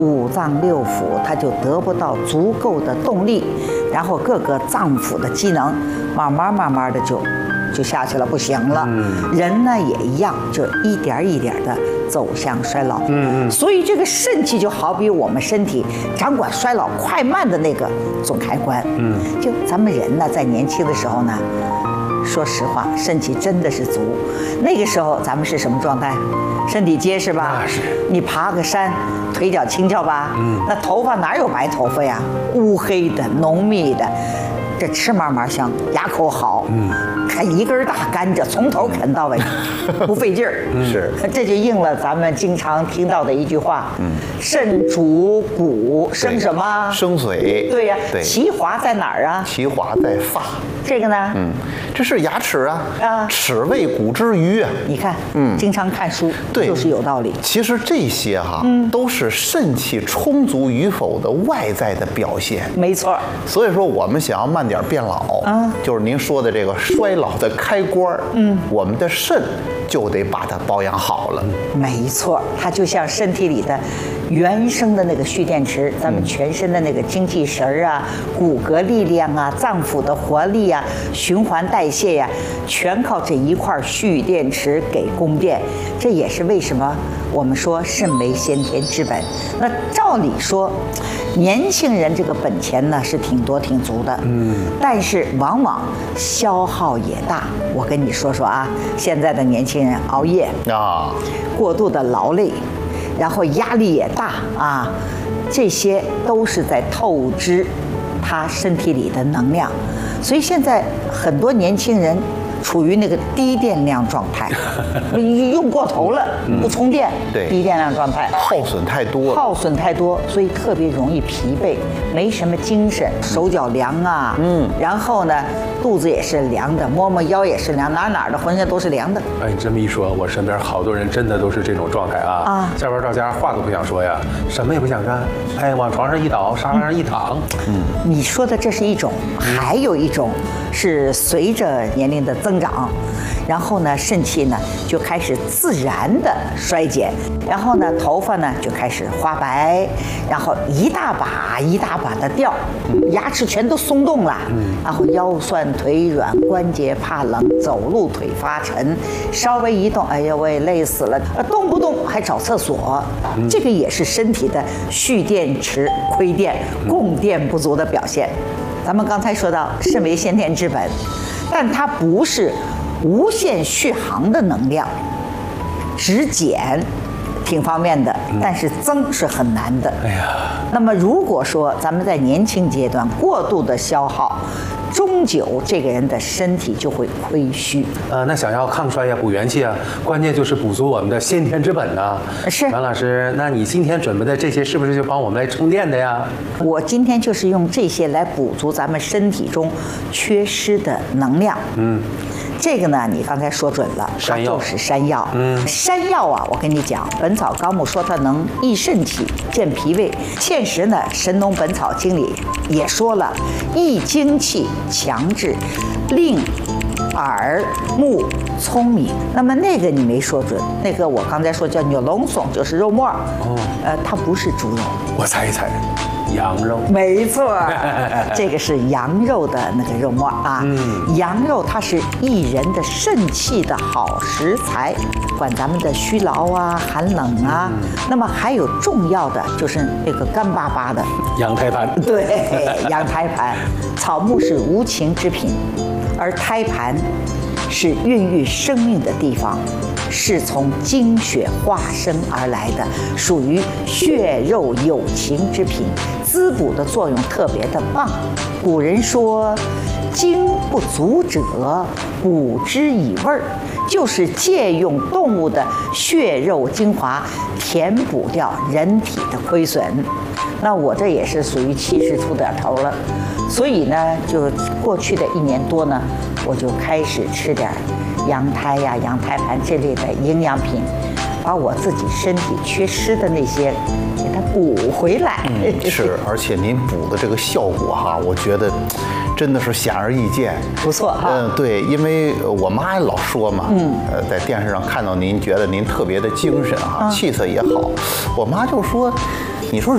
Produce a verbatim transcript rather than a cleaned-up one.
五脏六腑它就得不到足够的动力，然后各个脏腑的机能慢慢慢慢的就就下去了，不行了。嗯、人呢也一样，就一点一点的走向衰老。嗯嗯。所以这个肾气就好比我们身体掌管衰老快慢的那个总开关。嗯。就咱们人呢，在年轻的时候呢，说实话，肾气真的是足。那个时候咱们是什么状态？身体结实吧？ 是。 你爬个山，腿脚轻巧吧？嗯。那头发哪有白头发呀？乌黑的、浓密的，这吃嘛嘛香，牙口好。嗯。还一根大甘蔗，从头啃到尾，不费劲儿。 是。 这就应了咱们经常听到的一句话：嗯，肾主骨，生什么？ 生髓。 对呀。 对。 其华在哪儿啊？ 其华在发。 这个呢？ 嗯，这是牙齿啊。 啊。 齿为骨之余啊。 你看，嗯，经常看书， 对， 就是有道理。 其实这些哈，嗯，都是肾气充足与否的外在的表现。 没错。 所以说，我们想要慢点变老，啊，就是您说的这个衰老的开关，嗯，我们的肾就得把它保养好了。 没错，它就像身体里的原生的那个蓄电池，咱们全身的那个精气神儿啊、骨骼力量啊、脏腑的活力啊、循环代谢呀、啊，全靠这一块蓄电池给供电。这也是为什么我们说肾为先天之本。那照理说，年轻人这个本钱呢是挺多挺足的，嗯，但是往往消耗也大。我跟你说说啊，现在的年轻人熬夜啊，过度的劳累，然后压力也大啊，这些都是在透支他身体里的能量。所以现在很多年轻人处于那个低电量状态，用过头了，不充电， 对， 低电量状态， 耗损太多， 耗损太多，所以特别容易疲惫，没什么精神，手脚凉啊，嗯，然后呢，肚子也是凉的，摸摸腰也是凉，哪哪的浑身都是凉的。 哎，你这么一说，我身边好多人真的都是这种状态啊，啊，下班到家话都不想说呀，什么也不想干，哎，往床上一倒，沙发上一躺， 嗯，你说的这是一种，还有一种是随着年龄的增长，然后呢，肾气呢就开始自然的衰减，然后呢，头发呢就开始花白，然后一大把一大把的掉，牙齿全都松动了，然后腰酸腿软，关节怕冷，走路腿发沉，稍微一动，哎呀喂，累死了，动不动还找厕所，这个也是身体的蓄电池亏电、供电不足的表现。咱们刚才说到肾为先天之本，但它不是无限续航的能量，只减挺方便的，但是增是很难的。哎呀，那么如果说咱们在年轻阶段过度的消耗，终究这个人的身体就会亏虚。 呃，那想要抗衰呀、补元气啊，关键就是补足我们的先天之本呢。 是。 王老师，那你今天准备的这些是不是就帮我们来充电的呀？ 我今天就是用这些来补足咱们身体中缺失的能量。嗯。这个呢，你刚才说准了，它就是山药。嗯，山药啊，我跟你讲，《本草纲目》说它能益肾气、健脾胃。现实呢，《神农本草经》里也说了，益精气、强志，令耳目聪明。那么那个你没说准，那个我刚才说叫牛龙松，就是肉末。哦，呃，它不是猪肉。 我猜一猜。羊肉， 没错，这个是羊肉的那个肉末啊。嗯，羊肉它是益人的肾气的好食材，管咱们的虚劳啊、寒冷啊。嗯、那么还有重要的就是那个干巴巴的羊胎盘。 对，羊胎盘。草木是无情之品，而胎盘是孕育生命的地方。是从精血化生而来的，属于血肉有情之品，滋补的作用特别的棒。古人说，精不足者，补之以味儿，就是借用动物的血肉精华，填补掉人体的亏损。那我这也是属于七十出点头了，所以呢，就过去的一年多呢，我就开始吃点羊胎呀、羊胎盘这类的营养品，把我自己身体缺失的那些给它补回来。 嗯，是，而且您补的这个效果哈，我觉得真的是显而易见， 不错哈。 嗯，对，因为我妈老说嘛，嗯，呃，在电视上看到您，觉得您特别的精神哈，气色也好。我妈就说，你说